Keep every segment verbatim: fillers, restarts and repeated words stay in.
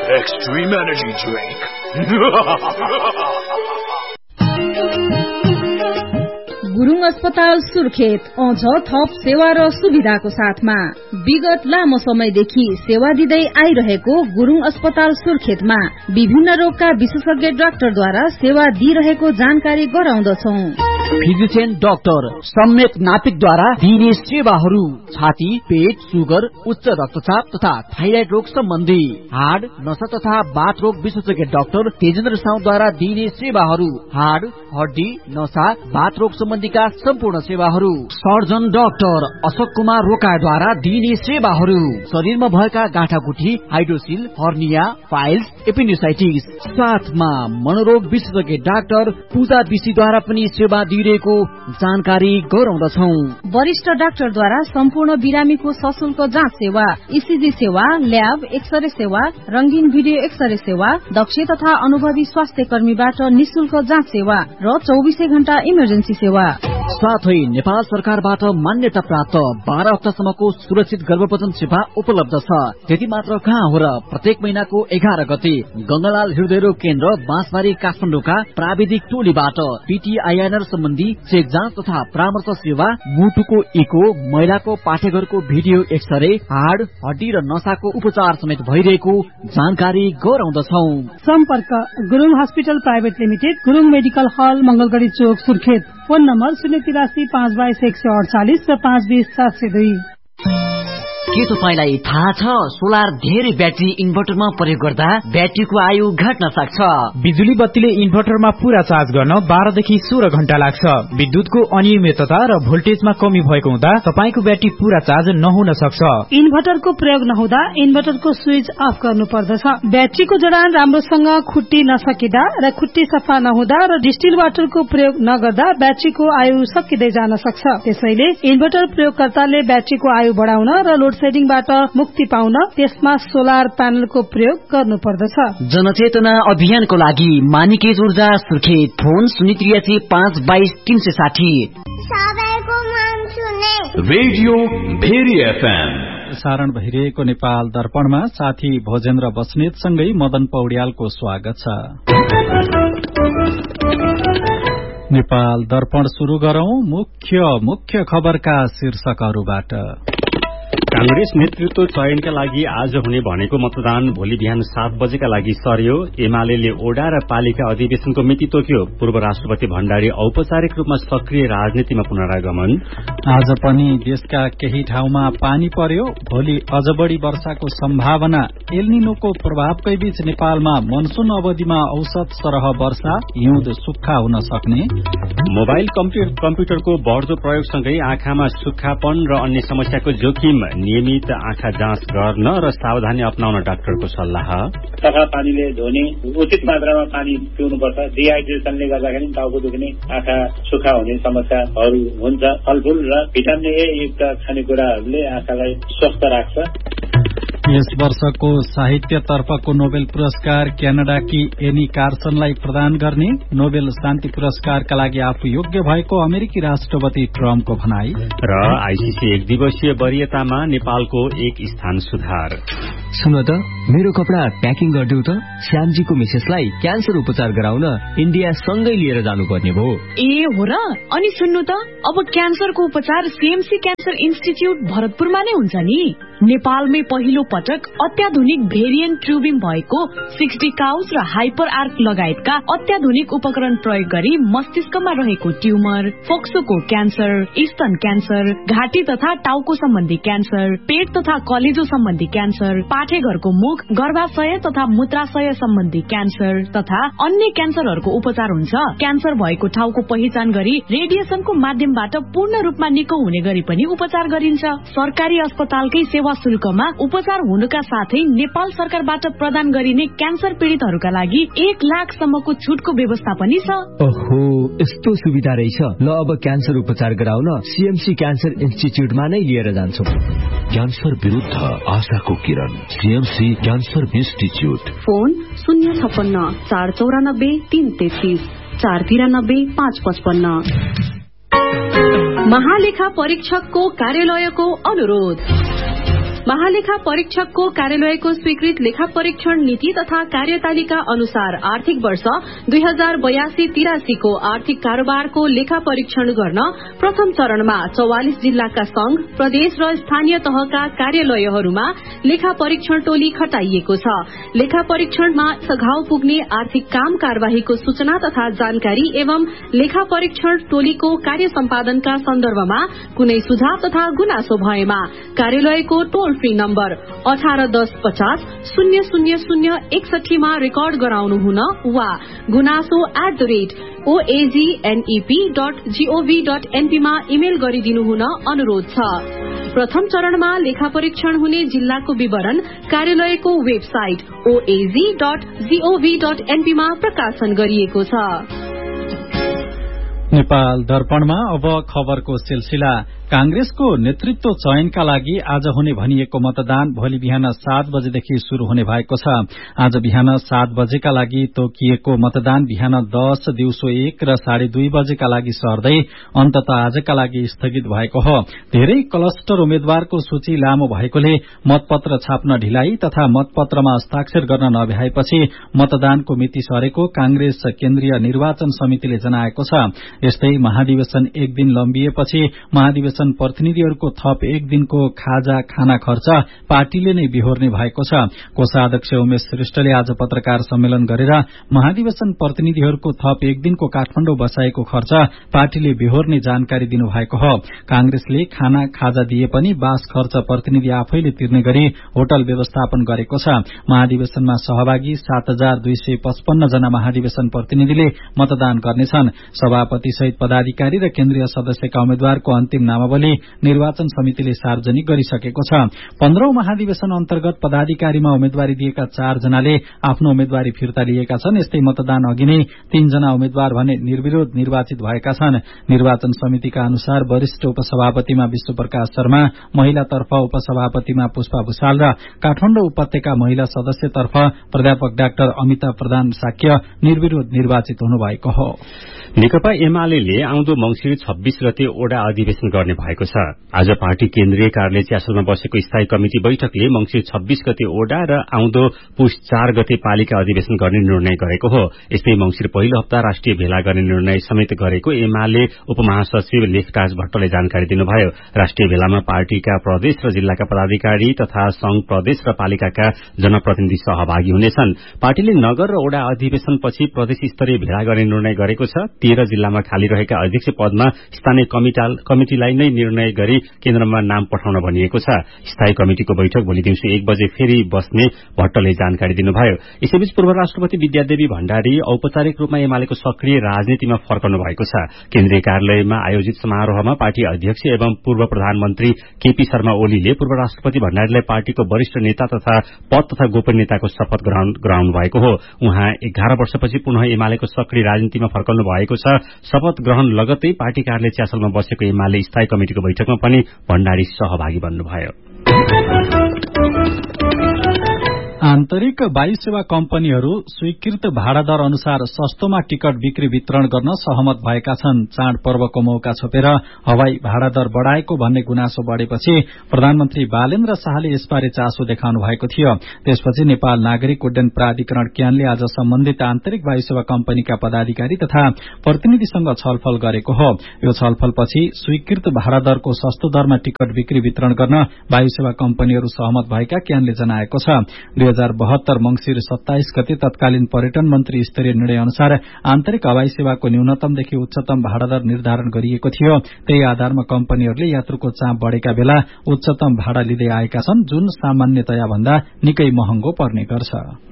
Extreme Energy Drink. Gurung अस्पताल सुर्खेत अझ थप सेवा र सुविधाको साथमा विगत लामो समयदेखि सेवा दिँदै आइरहेको गुरुङ अस्पताल सुर्खेतमा विभिन्न रोगका विशेषज्ञ डाक्टरद्वारा सेवा दिइरहेको जानकारी गराउँदछौं। फिजिशियन डाक्टर सम्यक नापिकद्वारा दिइने सेवाहरू छाती, पेट, सुगर, उच्च रक्तचाप तथा थाइराइड रोग सम्बन्धी, हाड, नसा तथा बाथ रोग विशेषज्ञ डाक्टर तेजेन्द्र साउद्वारा दिइने सेवाहरू, हाड, हड्डी, नसा, बाथ रोग सम्बन्धीका सम्पूर्ण सेवाहरू, सर्जन डाक्टर अशोक कुमार रोकाद्वारा दिइने सेवाहरू, शरीरमा भएका गाँठागुठी, हाइड्रोसिल, हर्निया, फाइल्स, एपेन्डिसाइटिस, साथमा मनोरोग विशेषज्ञ डाक्टर पूजा विशीद्वारा पनि सेवा दिइरहेको जानकारी गराउँदछौ। वरिष्ठ डाक्टरद्वारा सम्पूर्ण बिरामीको सशुल्क जाँच सेवा, ईसीजी सेवा, ल्याब, एक्सरे सेवा, रंगीन भिडियो एक्सरे सेवा, दक्ष तथा अनुभवी स्वास्थ्य कर्मीबाट निशुल्क जाँच सेवा र चौबिसै घण्टा इमर्जेन्सी सेवा। साथै नेपाल सरकारबाट मान्यता प्राप्त बाह्र हप्तासम्मको सुरक्षित गर्भपतन सेवा उपलब्ध छ। त्यति मात्र कहाँ हो र, प्रत्येक महिनाको एघार गते गंगालाल हृदयरोग केन्द्र बाँसबारी काठमाडौँका प्राविधिक टोलीबाट पीटीआईएनआर सम्बन्धी चेक जाँच तथा परामर्श सेवा, मुटुको इको, महिलाको पाठेघरको भिडियो एक्सरे, हाड, हड्डी र नसाको उपचार समेत भइरहेको जानकारी गराउँदछौ। सम्पर्क Gurung hospital private limited, Gurung medical हल, मंगलगढ़ी चोक, सुर्खेत। फोन नम्बर शून्य तिरासी पाँच बाइस एक सय अडचालिस र पाँच बीस सात सय दुई। के तपाईलाई थाहा छ सोलर धेरै ब्याट्री इन्भर्टरमा प्रयोग गर्दा ब्याट्रीको आयु घट्न सक्छ? बिजुली बत्तीले इन्भर्टरमा पूरा चार्ज गर्न बाह्र देखि सोह्र घण्टा लाग्छ। विद्युतको अनियमितता र भोल्टेजमा कमी भएको हुँदा तपाईको ब्याट्री पूरा चार्ज नहुन सक्छ। इन्भर्टरको प्रयोग नहुँदा इन्भर्टरको स्विच अफ गर्नु पर्दछ। ब्याट्रीको जडान राम्रोसँग खुट्टी नसकिदा र खुट्टी सफा नहुँदा र डिस्टिल वाटरको प्रयोग नगर्दा ब्याट्रीको आयु सकिँदै जान सक्छ। त्यसैले इन्भर्टर प्रयोगकर्ताले ब्याट्रीको आयु बढाउन र लोड सेडिङबाट मुक्ति पाउन त्यसमा सोलर प्यानलको प्रयोग गर्नु पर्दछ। जनचेतना अभियानको लागि मानिकेज ऊर्जा सुर्खेत, फोन शून्य त्रियासी पाँच बाइस तीन सय साठी। रेडियो भेरी एफएम सारण भइरहेको नेपाल दर्पणमा साथी भोजेन्द्र बस्नेतसँगै मदन पौड्यालको स्वागत छ। नेपाल दर्पण शुरू गरौं मुख्य मुख्य खबरका शीर्षकहरूबाट। कांग्रेस नेतृत्व चयनका लागि आज हुने भनेको मतदान भोलि बिहान सात बजेका लागि सर्यो। एमाले ओडा र पालिका अधिवेशनको मिति तोक्यो। पूर्व राष्ट्रपति भण्डारी औपचारिक रूपमा सक्रिय राजनीतिमा पुनरागमन। आज पनि देशका केही ठाउँमा पानी पर्यो। भोलि अझ बढ़ी वर्षाको सम्भावना। एल्निनोको प्रभावकै बीच नेपालमा मनसून अवधिमा औसत सरह वर्षा, हिउँद सुक्खा हुन सक्ने। मोबाइल कम्प्युटरको बढ़दो प्रयोगसँगै आँखामा सुक्खापन र अन्य समस्याको जोखिम। नियमित आँखा जाँच गर्न र सावधानी अपनाउन डाक्टरको सल्लाह। सफा पानीले धुने, उचित मात्रामा पानी पिउनुपर्छ। डिहाइड्रेसनले गर्दाखेरि टाउको दुख्ने, आँखा सुक्खा हुने समस्याहरू हुन्छ। फलफूल र भिटामिन ए युक्त खानेकुराहरूले आँखालाई स्वस्थ राख्छ। यस वर्षको साहित्यतर्फको नोबेल पुरस्कार क्यानाडाकी एनी कार्सनलाई प्रदान गर्ने। नोबेल शान्ति पुरस्कारका लागि आफू योग्य भएको अमेरिकी राष्ट्रपति ट्रम्पको भनाई। र आईसीसी एक दिवसीय वरीयतामा नेपालको एक स्थान सुधार। सुन त, मेरो कपडा प्याकिङ गरिदेऊ त। श्यामजीको मिसेसलाई क्यान्सर उपचार गराउन इन्डिया सँगै लिएर जानुपर्ने भयो। ए हो र? अनि सुन्नु त, अब क्यान्सरको उपचार सीएमसी क्यान्सर इन्स्टिच्युट भरतपुरमा नै हुन्छ नि। नेपालमै पहिलो पटक अत्याधुनिक भेरिएन्ट ट्युबिङ भएको सिक्सटी काउस र हाइपर आर्क लगायतका अत्याधुनिक उपकरण प्रयोग गरी मस्तिष्कमा रहेको ट्युमर, फोक्सोको क्यान्सर, स्तन क्यान्सर, घाँटी तथा टाउको सम्बन्धी क्यान्सर, पेट तथा कलेजो सम्बन्धी क्यान्सर, पाठेघरको मुख, गर्भाशय तथा मूत्राशय सम्बन्धी क्यान्सर तथा अन्य क्यान्सरहरूको उपचार हुन्छ। क्यान्सर भएको ठाउँको पहिचान गरी रेडिएसनको माध्यमबाट पूर्ण रूपमा निको हुने गरी पनि उपचार गरिन्छ। सरकारी अस्पतालकै सेवा शुल्कमा उपचार हुनुका साथै नेपाल सरकारबाट प्रदान गरिने क्यान्सर पीड़ितहरूका लागि एक लाखसम्मको छुटको व्यवस्था पनि छ। ओहो, यस्तो सुविधा रहेछ। ल अब क्यान्सर उपचार गराउन सीएमसी क्यान्सर इन्स्टिच्युटमा नै लिएर जान्छौ। क्यान्सर विरुद्ध आशाको किरण, सीएमसी क्यान्सर इन्स्टिच्युट। फोन शून्य छप्पन्न चार चौरानब्बे तीन तेत्तीस चार तिरानब्बे पाँच पचपन्न। महालेखा परीक्षकको कार्यालयको अनुरोध। महालेखा परीक्षकको कार्यालयको स्वीकृत लेखा परीक्षण नीति तथा कार्यतालिका अनुसार आर्थिक वर्ष दुई हजार बयासी तिरासीको आर्थिक कारोबारको लेखा परीक्षण गर्न प्रथम चरणमा चौवालिस जिल्लाका संघ प्रदेश र स्थानीय तहका कार्यालयहरूमा लेखा परीक्षण टोली खटाइएको छ। लेखा परीक्षणमा सघाउ पुग्ने आर्थिक काम कार्यवाहीको सूचना तथा जानकारी एवं लेखा परीक्षण टोलीको कार्य सम्पादनका सन्दर्भमा कुनै सुझाव तथा गुनासो भएमा कार्यालयको टोल फ्री नम्बर अठार दस पचास शून्य शून्य शून्य एकसठीमा रेकर्ड गराउनु हुन वा गुनासो at the rate ओएजीएनईपी dot gov dot एनपीमा email गरिदिनु हुन अनुरोध छ। प्रथम चरणमा लेखा परीक्षण हुने जिल्लाको विवरण कार्यालयको वेबसाइट ओएजी डट जीओभी डट एनपीमा प्रकाशन गरिएको छ। नेपाल दर्पणमा अब खबरको सिलसिला। कांग्रेसको नेतृत्व चयनका लागि आज हुने भनिएको मतदान भोलि बिहान सात बजेदेखि शुरू हुने भएको छ। आज बिहान सात बजेका लागि तोकिएको मतदान बिहान दस दिउँसो एक र साढे दुई बजेका लागि सर्दै अन्तत आजका लागि स्थगित भएको हो। धेरै क्लस्टर उम्मेद्वारको सूची लामो भएकोले मतपत्र छाप्न ढिलाइ तथा मतपत्रमा हस्ताक्षर गर्न नभ्याएपछि मतदानको मिति सरेको कांग्रेस केन्द्रीय निर्वाचन समितिले जनाएको छ। यस्तै महाधिवेशन एक दिन लम्बिएपछि महाधिवेशन प्रतिनिधिहरूको थप एक दिनको खाजा खाना खर्च पार्टीले नै बिहोर्ने भएको छ। कोषाध्यक्ष उमेश श्रेष्ठले आज पत्रकार सम्मेलन गरेर महाधिवेशन प्रतिनिधिहरूको थप एक दिनको काठमाडौँ बसाएको खर्च पार्टीले बिहोर्ने जानकारी दिनुभएको हो। कांग्रेसले खाना खाजा दिए पनि बास खर्च प्रतिनिधि आफैले तिर्ने गरी होटल व्यवस्थापन गरेको छ। महाधिवेशनमा सहभागी सात हजार दुई सय पचपन्न जना महाधिवेशन प्रतिनिधिले मतदान गर्नेछन्। सभापति सहित पदाधिकारी र केन्द्रीय सदस्यका उम्मेद्वारको अन्तिम नामावली निर्वाचन समितिले सार्वजनिक गरिसकेको छ। पन्ध्रौं महाधिवेशन अन्तर्गत पदाधिकारीमा उम्मेद्वारी दिएका चार जनाले आफ्नो उम्मेद्वारी फिर्ता लिएका छन्। यस्तै मतदान अघि नै तीनजना उम्मेद्वार भने निर्विरोध निर्वाचित भएका छन्। निर्वाचन समितिका अनुसार वरिष्ठ उपसभापतिमा विश्वप्रकाश शर्मा, महिलातर्फ उपसभापतिमा पुष्पा भूषाल र काठमाडौँ उपत्यका महिला सदस्यतर्फ प्राध्यापक डाक्टर अमिता प्रधान साक्य निर्विरोध निर्वाचित हुनुभएको हो। नेकपा एमाले आउँदो मंसिर छब्बीस गते ओडा अधिवेशन गर्ने भएको छ। आज पार्टी केन्द्रीय कार्यालय च्यासलमा बसेको स्थायी कमिटी बैठकले मंसिर छब्बीस गते ओडा र आउँदो पुष चार गते पालिका अधिवेशन गर्ने निर्णय गरेको हो। यस्तै मंसिर पहिलो हप्ता राष्ट्रिय भेला गर्ने निर्णय समेत गरेको एमाले उपमहासचिव लेखराज भट्टले जानकारी दिनुभयो। राष्ट्रिय भेलामा पार्टीका प्रदेश र जिल्लाका पदाधिकारी तथा संघ प्रदेश र पालिकाका जनप्रतिनिधि सहभागी हुनेछन्। पार्टीले नगर र ओडा अधिवेशनपछि प्रदेश स्तरीय भेला गर्ने निर्णय गरेको छ। तेह्र जिल्लामा खाली रहेका अध्यक्ष पदमा स्थानीय कमिटिलाई नै निर्णय गरी केन्द्रमा नाम पठाउन भनिएको छ। स्थायी कमिटिको बैठक भोलि दिउँसो एक बजे फेरि बस्ने भट्टले जानकारी दिनुभयो। यसैबीच पूर्व राष्ट्रपति विद्यादेवी भण्डारी औपचारिक रूपमा एमालेको सक्रिय राजनीतिमा फर्कनु भएको छ। केन्द्रीय कार्यालयमा आयोजित समारोहमा पार्टी अध्यक्ष एवं पूर्व प्रधानमन्त्री केपी शर्मा ओलीले पूर्व राष्ट्रपति भण्डारीलाई पार्टीको वरिष्ठ नेता तथा पद तथा गोपनीयताको शपथ गराउनु भएको हो। उहाँ एघार वर्षपछि पुनः एमालेको सक्रिय राजनीतिमा फर्कनु भएको छ। शपथ ग्रहण लगत्तै पार्टी कार्यालय च्यासलमा बसेको एमाले स्थायी कमिटिको बैठकमा पनि भण्डारी सहभागी बन्नुभयो। आन्तरिक वायु सेवा कम्पनीहरू स्वीकृत भाडादर अनुसार सस्तोमा टिकट बिक्री वितरण गर्न सहमत भएका छन्। चाडपर्वको मौका छोपेर हवाई भाडादर बढ़ाएको भन्ने गुनासो बढ़ेपछि प्रधानमन्त्री बालेन्द्र शाहले यसबारे चासो देखाउनु भएको थियो। त्यसपछि नेपाल नागरिक उड्डयन प्राधिकरण क्यानले आज सम्बन्धित आन्तरिक वायु सेवा कम्पनीका पदाधिकारी तथा प्रतिनिधिसँग छलफल गरेको हो। यो छलफलपछि स्वीकृत भाडादरको सस्तो दरमा टिकट बिक्री वितरण गर्न वायु सेवा कम्पनीहरू सहमत भएका क्यानले जनाएको छ। दुई हजार बहत्तर मंसिर सत्ताइस गते तत्कालीन पर्यटन मन्त्री स्तरीय निर्णय अनुसार आन्तरिक हवाई सेवाको न्यूनतमदेखि उच्चतम भाडादर निर्धारण गरिएको थियो। त्यही आधारमा कम्पनीहरूले यात्रुको चाप बढ़ेका बेला उच्चतम भाडा लिँदै आएका छन्, जुन सामान्यतया भन्दा निकै महँगो पर्ने गर्छ।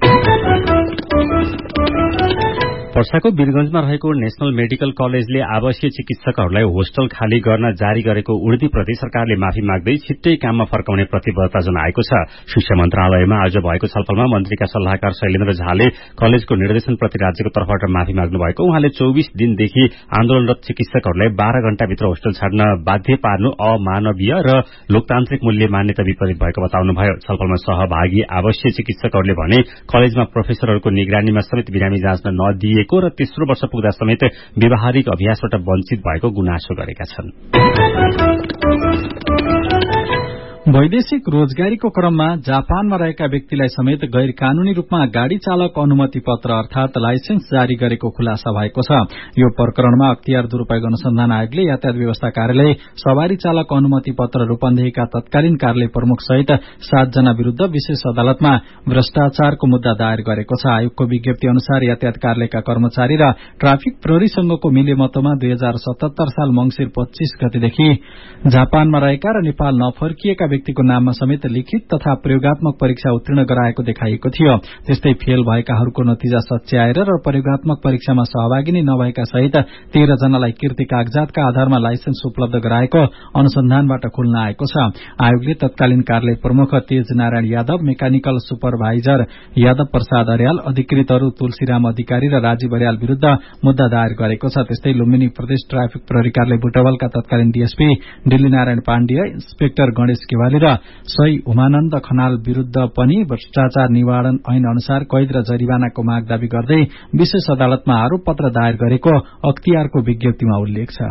पर्साको वीरगंजमा रहेको नेशनल मेडिकल कलेजले आवासीय चिकित्सकहरूलाई होस्टल खाली गर्न जारी गरेको उर्दीप्रति सरकारले माफी माग्दै छिट्टै काममा फर्काउने प्रतिबद्धता जनाएको छ। शिक्षा मन्त्रालयमा आज भएको छलफलमा मन्त्रीका सल्लाहकार शैलेन्द्र झाले कलेजको निर्देशनप्रति राज्यको तर्फबाट माफी माग्नु भएको। उहाँले चौविस दिनदेखि आन्दोलनरत चिकित्सकहरूलाई बाह्र घण्टाभित्र होस्टल छाड्न बाध्य पार्नु अमानवीय र लोकतान्त्रिक मूल्य मान्यता विपरीत भएको बताउनुभयो। छलफलमा सहभागी आवासीय चिकित्सकहरूले भने कलेजमा प्रोफेसरहरूको निगरानीमा समेत बिरामी जाँच्न नदिए र तेस्रो वर्ष पुग्दा समेत व्यावहारिक अभ्यासबाट वञ्चित भएको गुनासो गरेका छन्। वैदेशिक रोजगारीको क्रममा जापानमा रहेका व्यक्तिलाई समेत गैर कानूनी रूपमा गाड़ी चालक अनुमति पत्र अर्थात लाइसेन्स जारी गरेको खुलासा भएको छ। यो प्रकरणमा अख्तियार दुरूपयोग अनुसन्धान आयोगले यातायात व्यवस्था कार्यालय, सवारी चालक अनुमति पत्र रूपन्देहीका तत्कालीन कार्यालय प्रमुख सहित सातजना विरूद्ध विशेष अदालतमा भ्रष्टाचारको मुद्दा दायर गरेको छ। आयोगको विज्ञप्ति अनुसार यातायात कार्यालयका कर्मचारी र ट्राफिक प्रहरीसँगको मिलेमतोमा दुई हजार सतहत्तर साल मंगिर पच्चीस गतेदेखि जापानमा रहेका र नेपाल नफर्किएका व्यक्तिको नाममा समेत लिखित तथा प्रयोगात्मक परीक्षा उत्तीर्ण गराएको देखाइएको थियो। त्यस्तै फेल भएकाहरूको नतिजा सच्याएर र प्रयोगात्मक परीक्षामा सहभागी नै नभएका सहित तेह्र जनालाई कीर्ति कागजातका आधारमा लाइसेन्स उपलब्ध गराएको अनुसन्धानबाट खुल्न आएको छ। आयोगले तत्कालीन कार्यालय प्रमुख तेज नारायण यादव, मेकानिकल सुपरभाइजर यादव प्रसाद अर्याल, अधिकृतहरू तुलसीराम अधिकारी र राजीव अर्याल विरूद्ध मुद्दा दायर गरेको छ। त्यस्तै लुम्बिनी प्रदेश ट्राफिक प्रहरी कार्यालय बुटवलका तत्कालीन डीएसपी दिल्ली नारायण पाण्डेय, इन्सपेक्टर गणेश केवाली र सही उमानन्द खनाल विरूद्ध पनि भ्रष्टाचार निवारण ऐन अनुसार कैद र जरिवानाको माग दावी गर्दै विशेष अदालतमा आरोप पत्र दायर गरेको अख्तियारको विज्ञप्तिमा उल्लेख छ।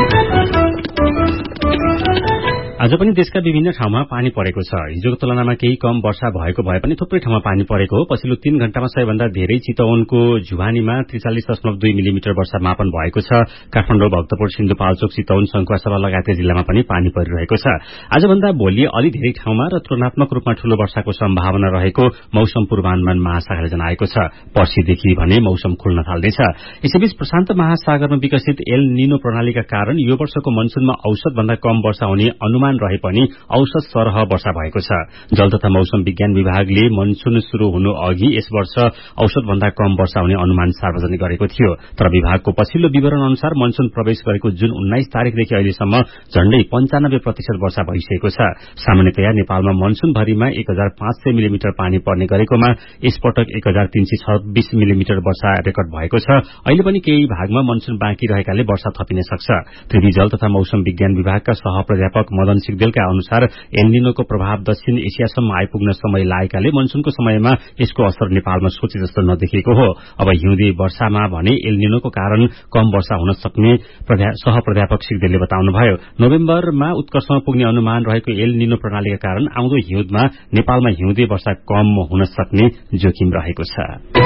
आज पनि देशका विभिन्न ठाउँमा पानी परेको छ। हिजोको तुलनामा केही कम वर्षा भएको भए पनि थुप्रै ठाउँमा पानी परेको हो। पछिल्लो तीन घण्टामा सबैभन्दा धेरै चितवनको झुवानीमा त्रिचालिस दशमलव दुई मिलिमिटर वर्षा मापन भएको छ। काठमाडौँ, भक्तपुर, सिन्धुपाल्चोक, चितवन, सङ्खुवासभा लगायतका जिल्लामा पनि पानी परिरहेको छ। आजभन्दा भोलि अलि धेरै ठाउँमा र तुलनात्मक रूपमा ठूलो वर्षाको सम्भावना रहेको मौसम पूर्वानुमान महाशाखाले जनाएको छ। पर्सिदेखि भने मौसम खुल्न थाल्दैछ। यसैबीच प्रशान्त महासागरमा विकसित एल निनो प्रणालीका कारण यो वर्षको मनसूनमा औसतभन्दा कम वर्षा हुने अनुमान रहे पनि औसत सरह वर्षा भएको छ। जल तथा मौसम विज्ञान विभागले मनसून शुरू हुनु अघि यस वर्ष औसतभन्दा कम वर्षा हुने अनुमान सार्वजनिक गरेको थियो। तर विभागको पछिल्लो विवरण अनुसार मनसून प्रवेश गरेको जुन उन्नाइस तारिकदेखि अहिलेसम्म झण्डै पञ्चानब्बे प्रतिशत वर्षा भइसकेको छ। सामान्यतया नेपालमा मनसूनभरिमा एक हजार पाँच सय मिलिमिटर पानी पर्ने गरेकोमा यसपटक एक हजार तीन सय छब्बीस मिलिमिटर वर्षा रेकर्ड भएको छ। अहिले पनि केही भागमा मनसून बाँकी रहेकाले वर्षा थपिन सक्छ। त्रिवी जल तथा मौसम विज्ञान विभागका सहप्राध्यापक मदन सिग्देलका अनुसार एलनिनोको प्रभाव दक्षिण एसियासम्म आइपुग्न समय लागेकाले मनसूनको समयमा यसको असर नेपालमा सोचे जस्तो नदेखिएको हो। अब हिउँदे वर्षामा भने एलनिनोको कारण कम वर्षा हुन सक्ने सहप्राध्यापक सिग्देलले बताउनुभयो। नोभेम्बरमा उत्कर्षमा पुग्ने अनुमान रहेको एलनिनो प्रणालीका कारण आउँदो हिउँदमा नेपालमा हिउँदे वर्षा कम हुन सक्ने जोखिम रहेको छ।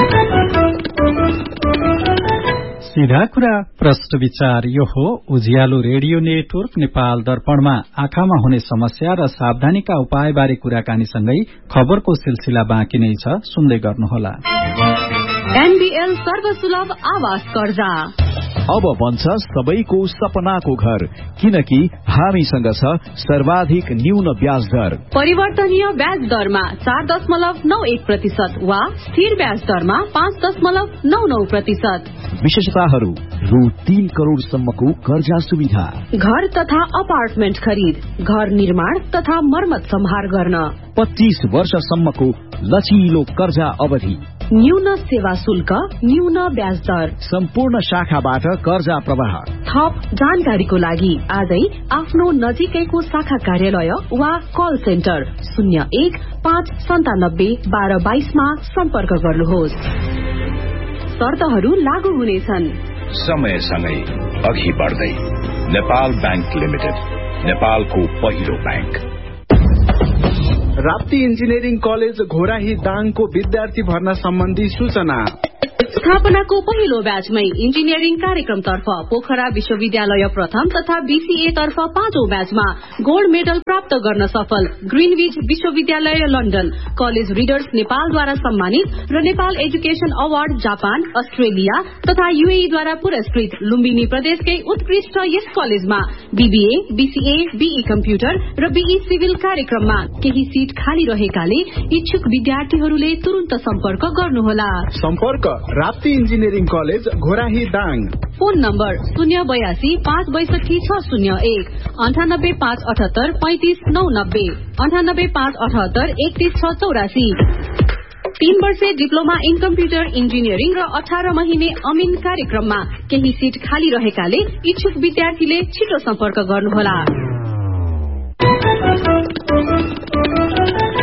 सीधा कुरा प्रश्न विचार यो हो उज्यालो रेडियो नेटवर्क नेपाल दर्पणमा आँखामा हुने समस्या र सावधानीका उपायबारे कुराकानीसँगै खबरको सिलसिला बाँकी नै छ, सुन्दै गर्नुहोला। एनबीएल सर्वसुलभ आवास कर्जा अब बन्छ सबैको सपनाको घर, किनकि हामीसँग छ सर्वाधिक न्यून ब्याज दर। परिवर्तनीय ब्याज दरमा चार दशमलव नौ एक प्रतिशत वा स्थिर ब्याज दरमा पाँच दशमलव नौ नौ प्रतिशत। विशेषताहरू रु तीन करोड़सम्मको कर्जा सुविधा, घर तथा अपार्टमेन्ट खरिद, घर निर्माण तथा मर्मत सम्हार गर्न, पच्चीस वर्षसम्मको लचिलो कर्जा अवधि, न्यून सेवा शुल्क, न्यून ब्याज दर, सम्पूर्ण शाखाबाट कर्जा प्रवाह। थप जानकारीको लागि आजै आफ्नो नजिकैको शाखा कार्यालय वा कल सेन्टर शून्य एक पाँच सन्तानब्बे बाह्र बाइसमा सम्पर्क गर्नुहोस्। शर्तहरू लागू हुनेछन्। समयसँगै अघि बढ्दै नेपाल बैंक लिमिटेड, नेपालको पहिलो bank. Rapti engineering college Ghorahi दाङको विद्यार्थी भर्ना सम्बन्धी सूचना। स्थापनाको पहिलो ब्याचमै इन्जिनियरिङ कार्यक्रमतर्फ पोखरा विश्वविद्यालय प्रथम तथा बीसीए तर्फ पाँचौं ब्याचमा गोल्ड मेडल प्राप्त गर्न सफल ग्रीनविच विश्वविद्यालय लन्डन, कलेज रिडर्स नेपालद्वारा सम्मानित र Nepal education award Japan, Australia तथा यूएईद्वारा पुरस्कृत लुम्बिनी प्रदेशकै उत्कृष्ट यस कलेजमा बीबीए, बीसीए, बीई कम्प्युटर र बीई सिभिल कार्यक्रममा केही सीट खाली रहेकाले इच्छुक विद्यार्थीहरूले तुरन्त सम्पर्क गर्नुहोला। सम्पर्क Rapti engineering college Ghorahi Dang. Phone number शून्य बयासी पाँच बैसठी छ शून्य एक, अन्ठानब्बे पाँच अठहत्तर पैंतिस नौ नब्बे, अन्ठानब्बे पाँच अठहत्तर एकतीस छ चौरासी। तीन वर्षे डिप्लोमा इन कम्प्युटर इन्जिनियरिङ र अठार महिने अमिन कार्यक्रममा केही सीट खाली रहेकाले इच्छुक विद्यार्थीले छिटो सम्पर्क गर्नुहोला।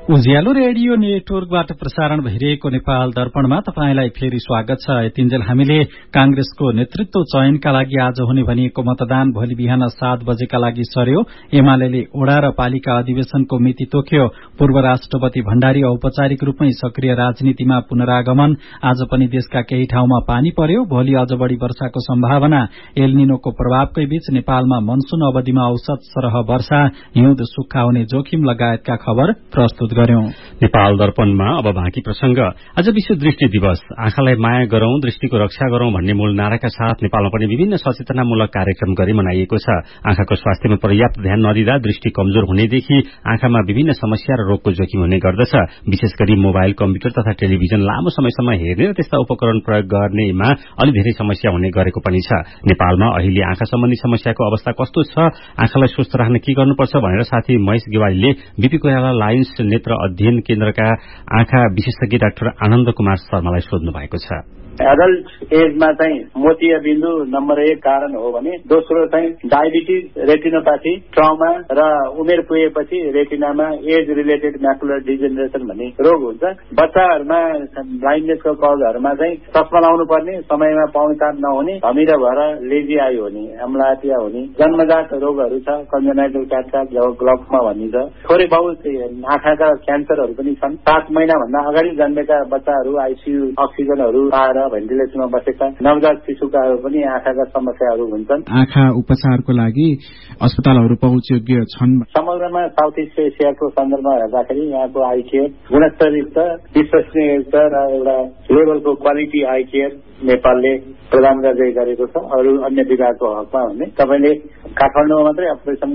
उज्यालो रेडियो नेटवर्कबाट प्रसारण भइरहेको नेपाल दर्पणमा तपाईंलाई फेरि स्वागत छ। यतिन्जेल हामीले कांग्रेसको नेतृत्व चयनका लागि आज हुने भनिएको मतदान भोलि बिहान सात बजेका लागि सर्यो। एमाले ओडा र पालिका अधिवेशनको मिति तोक्यो। पूर्व राष्ट्रपति भण्डारी औपचारिक रूपमै सक्रिय राजनीतिमा पुनरागमन। आज पनि देशका केही ठाउँमा पानी पर्यो। भोलि अझ बढ़ी वर्षाको सम्भावना। एलनिनोको प्रभावकै बीच नेपालमा मनसून अवधिमा औसत सरह वर्षा, हिउँद सुक्खा हुने जोखिम लगायतका खबर प्रस्तुत गर्यौं। नेपाल दर्पणमा अब बाँकी प्रसंग। आज विश्व दृष्टि दिवस। आँखालाई माया गरौं, दृष्टिको रक्षा गरौं भन्ने मूल नाराका साथ नेपालमा पनि विभिन्न सचेतनामूलक कार्यक्रम गरी मनाइएको छ। आँखाको स्वास्थ्यमा पर्याप्त ध्यान नदिँदा दृष्टि कमजोर हुनेदेखि आँखामा विभिन्न समस्या र रोगको जोखिम हुने गर्दछ। विशेष गरी मोबाइल, कम्प्युटर तथा टेलिभिजन लामो समयसम्म हेर्ने र त्यस्ता उपकरण प्रयोग गर्नेमा अलि धेरै समस्या हुने गरेको पनि छ। नेपालमा अहिले आँखा सम्बन्धी समस्याको अवस्था कस्तो छ, आँखालाई स्वस्थ राख्न के गर्नुपर्छ भनेर साथी महेश गेवालीले बीपी कोइराला लायन्स नेत्र अध्ययन केन्द्रका आँखा विशेषज्ञ डाक्टर आनन्द कुमार शर्मालाई सोध्नु भएको छ। एडल्ट एजमा चाहिँ मोतिया बिन्दु नम्बर एक कारण हो भने दोस्रो चाहिँ डायबिटिज, रेटिनोपाथी, ट्राउमा र उमेर पुगेपछि रेटिनामा एज रिलेटेड म्याकुलर डिजेनरेसन भन्ने रोग हुन्छ। बच्चाहरूमा ब्लाइन्डनेसको कजहरूमा चाहिँ चस्मा लाउनु पर्ने, समयमा पाउनेकाट नहुने, धमिरा भएर लेजी आई हुने, अम्लापिया हुने, जन्मजात रोगहरू छ, कन्जेनाइटल क्याटराक्ट ग्लौकोमा भनिन्छ। थोरै बहुत आँखाका क्यान्सरहरू पनि छन्। सात महिनाभन्दा अगाडि जन्मेका बच्चाहरू आइसियू अक्सिजनहरू पाएर भेन्टिलेसनमा बसेका नवजात शिशुकाहरू पनि आँखाका समस्याहरू हुन्छन्। आँखा उपचारको लागि अस्पतालहरू पहुँचयोग्य छन्। समग्रमा साउथ इस्ट एसियाको सन्दर्भमा हेर्दाखेरि यहाँको आई केयर गुणस्तरयुक्त, विश्वसनीययुक्त र एउटा लेभलको क्वालिटी आई केयर नेपालले प्रदान गर्दै गरेको छ। अरू अन्य विभागको हकमा भने तपाईँले काठमाडौँमा मात्रै अपरेसन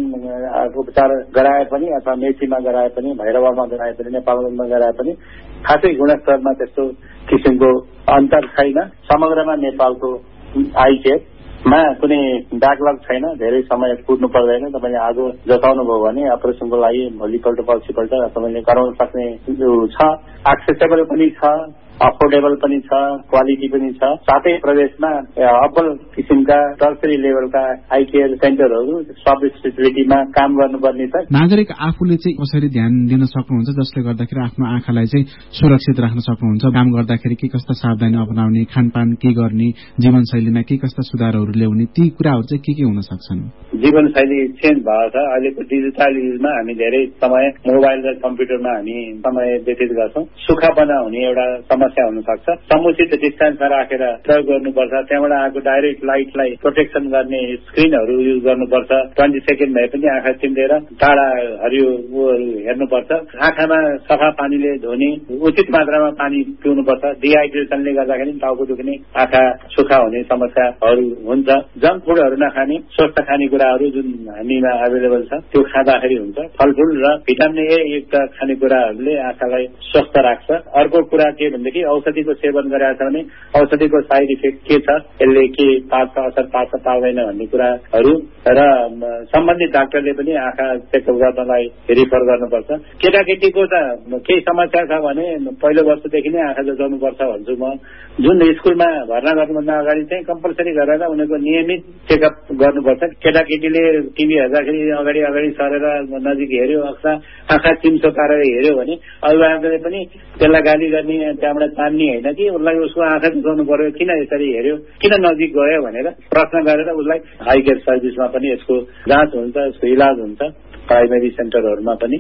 उपचार गराए पनि अथवा मेचीमा गराए पनि, भैरवामा गराए पनि, नेपालमा गराए पनि खासै गुणस्तरमा त्यस्तो किसिमको अन्तर छैन। समग्रमा नेपालको आई केयरमा कुनै ब्याकलग छैन। धेरै समय कुर्नु पर्दैन। तपाईँले आज जताउनु भयो भने अपरेसनको लागि भोलिपल्ट पर्सिपल्ट तपाईँले गराउन सक्ने छ। एक्सेसेबल पनि छ, अफोर्डेबल पनि छ, क्वालिटी पनि छ। साथै प्रदेशमा अब्बल किसिमका टर्सरी लेभलका आई केयर सेन्टरहरू सब स्पेसिलिटीमा काम गर्नुपर्ने छ। नागरिक आफूले चाहिँ कसरी ध्यान दिन सक्नुहुन्छ जसले गर्दाखेरि आफ्नो आँखालाई चाहिँ सुरक्षित राख्न सक्नुहुन्छ? काम गर्दाखेरि के कस्ता सावधानी अपनाउने, खानपान के गर्ने, जीवनशैलीमा के कस्ता सुधारहरू ल्याउने, ती कुराहरू चाहिँ के के हुन सक्छन्? जीवनशैली चेन्ज भएको छ। अहिलेको डिजिटल युगमा हामी धेरै समय मोबाइल र कम्प्युटरमा हामी समय व्यतीत गर्छौँ। सुक्खापना हुने एउटा समस्या हुन सक्छ। समुचित डिस्टेन्समा राखेर प्रयोग गर्नुपर्छ। त्यहाँबाट आएको डाइरेक्ट लाइटलाई प्रोटेक्सन गर्ने स्क्रिनहरू युज गर्नुपर्छ। ट्वेन्टी सेकेन्ड भए पनि आँखा चिम्लेर टाढा हरियो हेर्नुपर्छ। आँखामा सफा पानीले धुने, उचित मात्रामा पानी पिउनुपर्छ। डिहाइड्रेसनले गर्दाखेरि टाउको दुख्ने, आँखा सुक्खा हुने समस्याहरू हुन्छ। जङ्क फुडहरू नखाने, स्वस्थ खानेकुराहरू जुन हामीमा एभाइलेबल छ त्यो खाँदाखेरि हुन्छ। फलफुल र भिटामिन ए युक्त खानेकुराहरूले आँखालाई स्वस्थ राख्छ। अर्को कुरा के भनेदेखि औषधिको सेवन गरेका छ भने औषधिको साइड इफेक्ट के छ, यसले के पार्छ, असर पार्छ पार्दैन भन्ने कुराहरू र सम्बन्धित डाक्टरले पनि आँखा चेकअप गर्नलाई रिफर गर्नुपर्छ। केटाकेटीको त केही समस्या छ भने पहिलो वर्षदेखि नै आँखा जचाउनुपर्छ भन्छु म। जुन स्कुलमा भर्ना गर्नुभन्दा अगाडि चाहिँ कम्पलसरी गरेर उनीहरूको नियमित चेकअप गर्नुपर्छ। केटाकेटीले टिभी हेर्दाखेरि अगाडि अगाडि सरेर नजिक हेऱ्यो अथवा आँखा चिम्सो पारेर हेऱ्यो भने अभिभावकले पनि त्यसलाई गाली गर्ने, त्यहाँबाट तान्ने होइन कि उसलाई उसको आँखा जुटाउनु पर्यो, किन यसरी हेऱ्यो, किन नजिक गयो भनेर प्रश्न गरेर उसलाई हाई केयर सर्भिसमा पनि यसको जाँच हुन्छ, यसको इलाज हुन्छ, प्राइमेरी सेन्टरहरूमा पनि।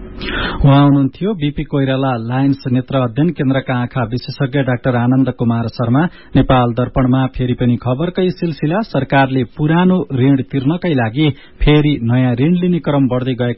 उहाँ हुनुहुन्थ्यो बीपी कोइराला लायन्स नेत्र अध्ययन केन्द्रका आँखा विशेषज्ञ डाक्टर आनन्द कुमार शर्मा। नेपाल दर्पणमा फेरि पनि खबरकै सिलसिला। सरकारले पुरानो ऋण तिर्नकै लागि फेरि नयाँ ऋण लिने क्रम बढ्दै गएको